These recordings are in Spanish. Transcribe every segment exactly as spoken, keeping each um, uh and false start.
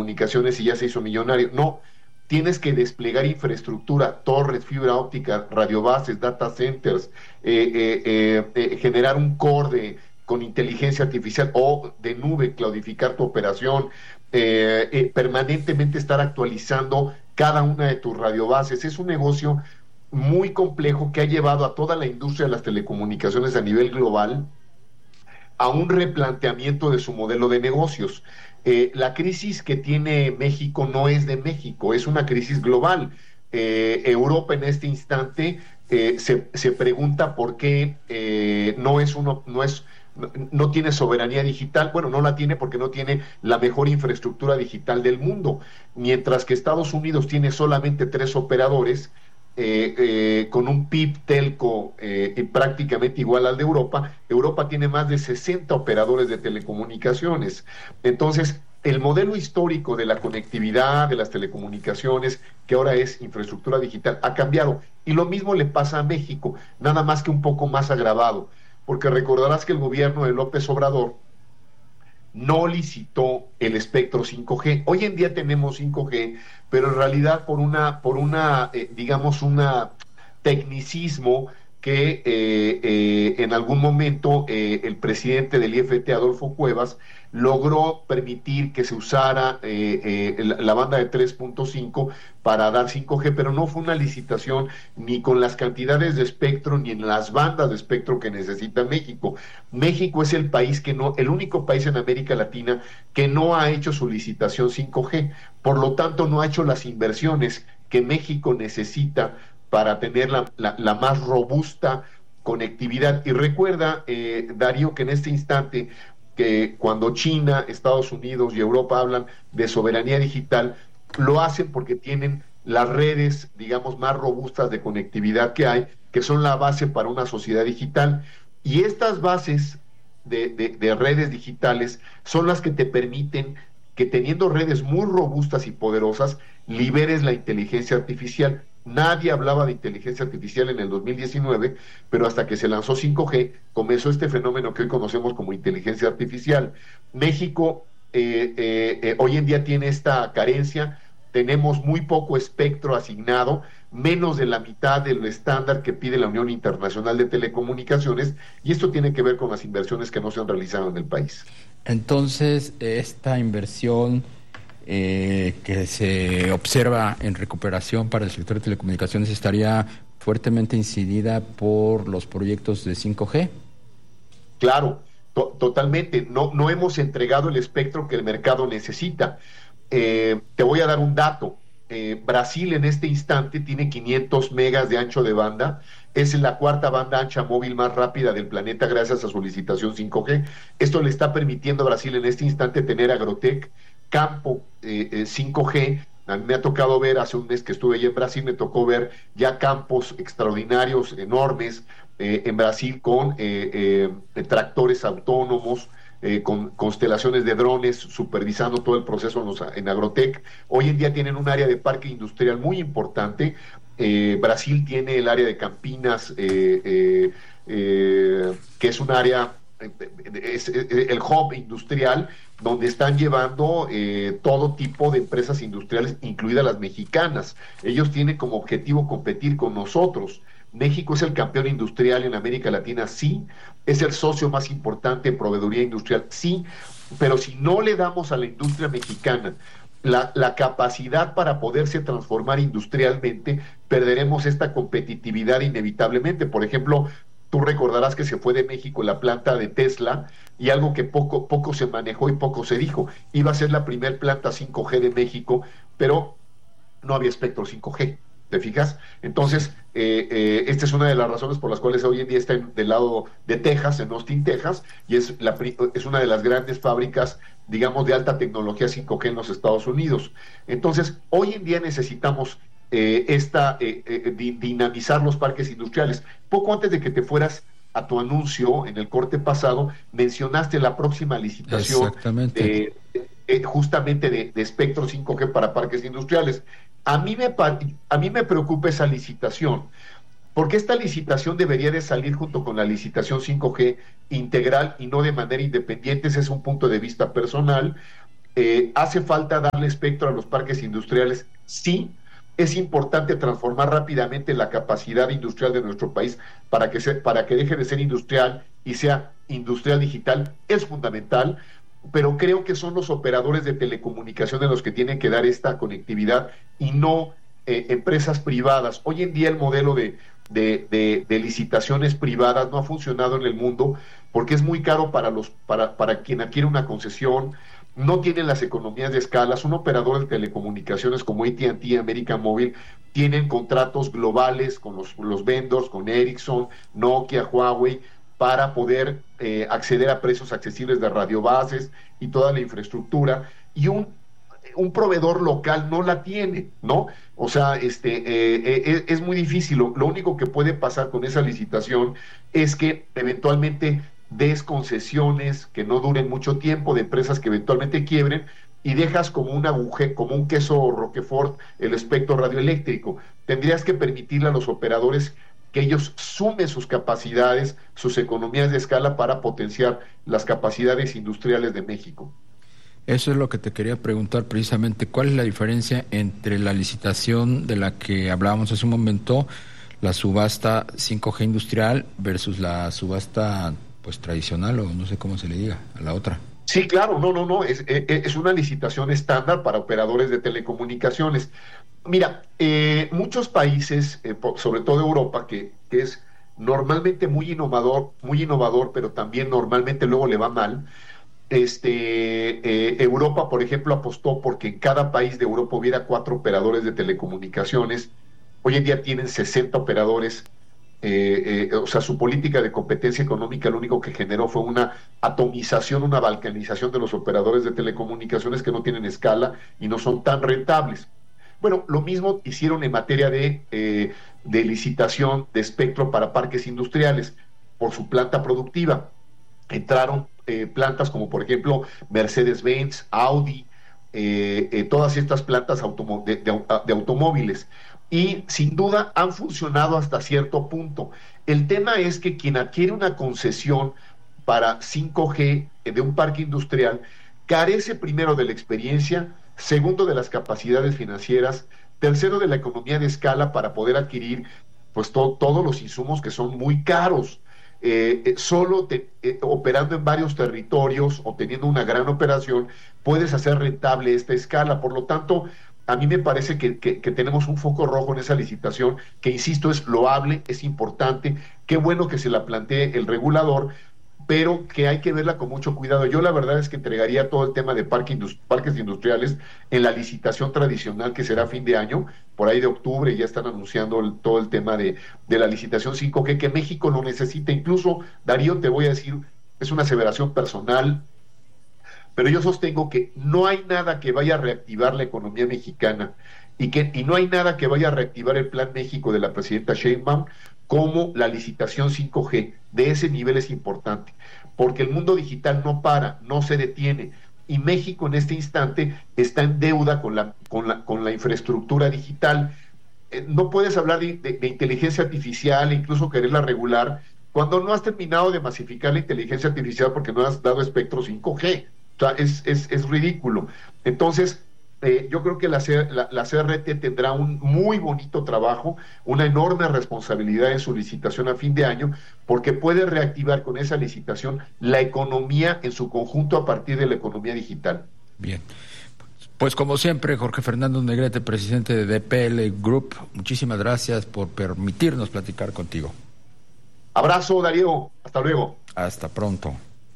telecomunicaciones y ya se hizo millonario. No, tienes que desplegar infraestructura, torres, fibra óptica, radiobases, data centers, eh, eh, eh, eh, generar un core de, con inteligencia artificial o de nube, claudificar tu operación, eh, eh, permanentemente estar actualizando cada una de tus radiobases. Es un negocio muy complejo que ha llevado a toda la industria de las telecomunicaciones a nivel global a un replanteamiento de su modelo de negocios. Eh, la crisis que tiene México no es de México, es una crisis global. Eh, Europa en este instante eh, se, se pregunta por qué eh, no es uno, no es no, no tiene soberanía digital. Bueno, no la tiene porque no tiene la mejor infraestructura digital del mundo, mientras que Estados Unidos tiene solamente tres operadores, Eh, eh, con un P I B telco eh, prácticamente igual al de Europa. Europa tiene más de sesenta operadores de telecomunicaciones. Entonces, el modelo histórico de la conectividad, de las telecomunicaciones, que ahora es infraestructura digital, ha cambiado. Y lo mismo le pasa a México, nada más que un poco más agravado, porque recordarás que el gobierno de López Obrador no licitó el espectro cinco G. Hoy en día tenemos cinco G, pero en realidad por una, por una eh, digamos, una tecnicismo que eh, eh, en algún momento eh, el presidente del I F T, Adolfo Cuevas, logró permitir que se usara eh, eh, la, la banda de tres punto cinco para dar cinco G, pero no fue una licitación ni con las cantidades de espectro ni en las bandas de espectro que necesita México. México es el país que no, el único país en América Latina que no ha hecho su licitación cinco G, por lo tanto no ha hecho las inversiones que México necesita para tener la, la, la más robusta conectividad. Y recuerda, eh, Darío, que en este instante, que cuando China, Estados Unidos y Europa hablan de soberanía digital, lo hacen porque tienen las redes, digamos, más robustas de conectividad que hay, que son la base para una sociedad digital. Y estas bases de, de, de redes digitales son las que te permiten que, teniendo redes muy robustas y poderosas, liberes la inteligencia artificial. Nadie hablaba de inteligencia artificial en el dos mil diecinueve, pero hasta que se lanzó cinco G, comenzó este fenómeno que hoy conocemos como inteligencia artificial. México eh, eh, eh, hoy en día tiene esta carencia, tenemos muy poco espectro asignado, menos de la mitad del estándar que pide la Unión Internacional de Telecomunicaciones, y esto tiene que ver con las inversiones que no se han realizado en el país. Entonces, esta inversión Eh, que se observa en recuperación para el sector de telecomunicaciones estaría fuertemente incidida por los proyectos de cinco G. Claro, to- totalmente. No, no hemos entregado el espectro que el mercado necesita. Eh, te voy a dar un dato. Eh, Brasil en este instante tiene quinientos megas de ancho de banda. Es la cuarta banda ancha móvil más rápida del planeta gracias a su licitación cinco G. Esto le está permitiendo a Brasil en este instante tener Agrotec, campo eh, eh, cinco G. A mí me ha tocado ver, hace un mes que estuve allí en Brasil, me tocó ver ya campos extraordinarios, enormes, eh, en Brasil con eh, eh, tractores autónomos, eh, con constelaciones de drones, supervisando todo el proceso en, los, en Agrotec. Hoy en día tienen un área de parque industrial muy importante. Eh, Brasil tiene el área de Campinas, eh, eh, eh, que es un área, es, es el hub industrial, donde están llevando eh, todo tipo de empresas industriales, incluidas las mexicanas. Ellos tienen como objetivo competir con nosotros. México es el campeón industrial en América Latina, sí. Es el socio más importante en proveeduría industrial, sí. Pero si no le damos a la industria mexicana la, la capacidad para poderse transformar industrialmente, perderemos esta competitividad inevitablemente. Por ejemplo, tú recordarás que se fue de México la planta de Tesla, y algo que poco, poco se manejó y poco se dijo. Iba a ser la primer planta cinco G de México, pero no había espectro cinco G. ¿Te fijas? Entonces, eh, eh, esta es una de las razones por las cuales hoy en día está en, del lado de Texas, en Austin, Texas, y es, la, es una de las grandes fábricas, digamos, de alta tecnología cinco G en los Estados Unidos. Entonces, hoy en día necesitamos eh, esta, eh, eh, di, dinamizar los parques industriales. Poco antes de que te fueras a tu anuncio, en el corte pasado, mencionaste la próxima licitación de, eh, justamente de, de espectro cinco G para parques industriales. A mí, me, a mí me preocupa esa licitación, porque esta licitación debería de salir junto con la licitación cinco G integral y no de manera independiente. Ese es un punto de vista personal. Eh, ¿Hace falta darle espectro a los parques industriales? Sí. Es importante transformar rápidamente la capacidad industrial de nuestro país para que, se, para que deje de ser industrial y sea industrial digital. Es fundamental, pero creo que son los operadores de telecomunicaciones los que tienen que dar esta conectividad y no eh, empresas privadas. Hoy en día el modelo de, de, de, de licitaciones privadas no ha funcionado en el mundo porque es muy caro para, los, para, para quien adquiere una concesión, no tienen las economías de escala. Un operador de telecomunicaciones como A T and T, América Móvil, tienen contratos globales con los, los vendors, con Ericsson, Nokia, Huawei, para poder eh, acceder a precios accesibles de radiobases y toda la infraestructura, y un, un proveedor local no la tiene, ¿no? O sea, este, eh, eh, es muy difícil. Lo, lo único que puede pasar con esa licitación es que eventualmente des concesiones que no duren mucho tiempo, de empresas que eventualmente quiebren, y dejas como un agujero, como un queso Roquefort, el espectro radioeléctrico. Tendrías que permitirle a los operadores que ellos sumen sus capacidades, sus economías de escala para potenciar las capacidades industriales de México. Eso es lo que te quería preguntar precisamente. ¿Cuál es la diferencia entre la licitación de la que hablábamos hace un momento, la subasta cinco G industrial, versus la subasta pues tradicional, o no sé cómo se le diga, a la otra? Sí, claro, no, no, no, es, es una licitación estándar para operadores de telecomunicaciones. Mira, eh, muchos países, eh, sobre todo Europa, que, que es normalmente muy innovador, muy innovador, pero también normalmente luego le va mal. Este, eh, Europa, por ejemplo, apostó porque en cada país de Europa hubiera cuatro operadores de telecomunicaciones. Hoy en día tienen sesenta operadores. Eh, eh, o sea, su política de competencia económica lo único que generó fue una atomización, una balcanización de los operadores de telecomunicaciones que no tienen escala y no son tan rentables. Bueno, lo mismo hicieron en materia de, eh, de licitación de espectro para parques industriales por su planta productiva. Entraron eh, plantas como por ejemplo Mercedes-Benz, Audi, eh, eh, todas estas plantas automo- de, de, de automóviles. Y sin duda han funcionado hasta cierto punto. El tema es que quien adquiere una concesión para cinco G de un parque industrial carece primero de la experiencia, segundo de las capacidades financieras, tercero de la economía de escala para poder adquirir pues to- todos los insumos que son muy caros. Eh, eh, solo te, eh, operando en varios territorios o teniendo una gran operación puedes hacer rentable esta escala. Por lo tanto, a mí me parece que, que, que tenemos un foco rojo en esa licitación, que insisto, es loable, es importante, qué bueno que se la plantee el regulador, pero que hay que verla con mucho cuidado. Yo la verdad es que entregaría todo el tema de parque indust- parques industriales en la licitación tradicional, que será a fin de año, por ahí de octubre, ya están anunciando el, todo el tema de, de la licitación cinco G, que México lo necesita. Incluso, Darío, te voy a decir, es una aseveración personal, pero yo sostengo que no hay nada que vaya a reactivar la economía mexicana y, que, y no hay nada que vaya a reactivar el Plan México de la presidenta Sheinbaum como la licitación cinco G. De ese nivel es importante, porque el mundo digital no para, no se detiene, y México en este instante está en deuda con la, con la, con la infraestructura digital. Eh, no puedes hablar de, de, de inteligencia artificial, incluso quererla regular, cuando no has terminado de masificar la inteligencia artificial porque no has dado espectro cinco G. O sea, es, es, es ridículo. Entonces, eh, yo creo que la, C, la, la C R T tendrá un muy bonito trabajo, una enorme responsabilidad en su licitación a fin de año, porque puede reactivar con esa licitación la economía en su conjunto a partir de la economía digital. Bien. Pues como siempre, Jorge Fernando Negrete, presidente de D P L Group, muchísimas gracias por permitirnos platicar contigo. Abrazo, Darío. Hasta luego. Hasta pronto.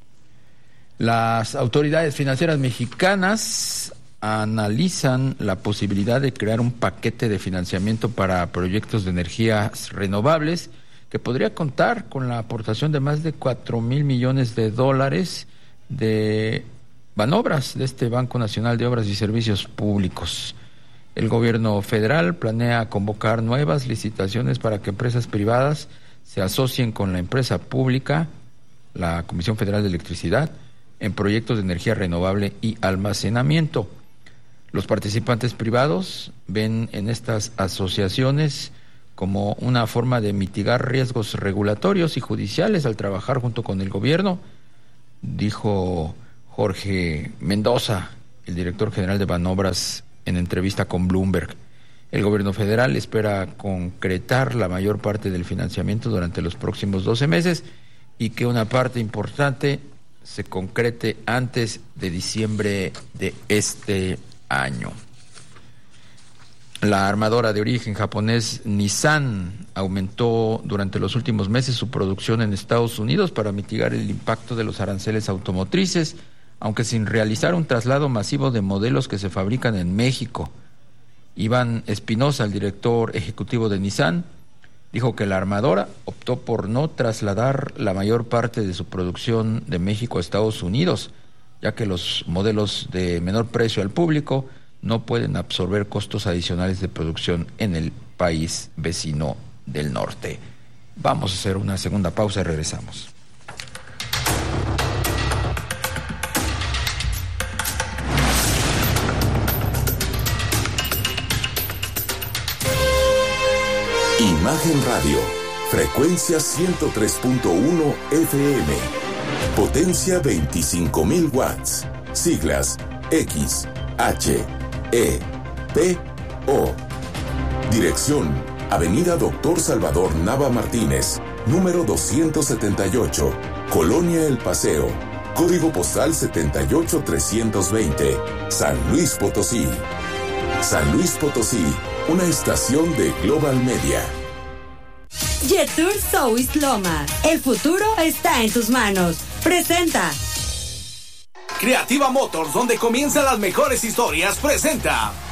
Las autoridades financieras mexicanas analizan la posibilidad de crear un paquete de financiamiento para proyectos de energías renovables que podría contar con la aportación de más de cuatro mil millones de dólares de Banobras, de este Banco Nacional de Obras y Servicios Públicos. El gobierno federal planea convocar nuevas licitaciones para que empresas privadas se asocien con la empresa pública, la Comisión Federal de Electricidad, en proyectos de energía renovable y almacenamiento. Los participantes privados ven en estas asociaciones como una forma de mitigar riesgos regulatorios y judiciales al trabajar junto con el gobierno, dijo Jorge Mendoza, el director general de Banobras, en entrevista con Bloomberg. El gobierno federal espera concretar la mayor parte del financiamiento durante los próximos doce meses y que una parte importante se concrete antes de diciembre de este año. La armadora de origen japonés Nissan aumentó durante los últimos meses su producción en Estados Unidos para mitigar el impacto de los aranceles automotrices, aunque sin realizar un traslado masivo de modelos que se fabrican en México. Iván Espinosa, el director ejecutivo de Nissan, dijo que la armadora optó por no trasladar la mayor parte de su producción de México a Estados Unidos, ya que los modelos de menor precio al público no pueden absorber costos adicionales de producción en el país vecino del norte. Vamos a hacer una segunda pausa y regresamos. Imagen Radio, frecuencia ciento tres punto uno F M, potencia veinticinco mil watts, siglas X, H, E, P, O. Dirección, Avenida Doctor Salvador Nava Martínez, número doscientos setenta y ocho, Colonia El Paseo, código postal setenta y ocho trescientos veinte, San Luis Potosí. San Luis Potosí, una estación de Global Media. Jetour South Loma. El futuro está en tus manos. Presenta. Creativa Motors, donde comienzan las mejores historias, presenta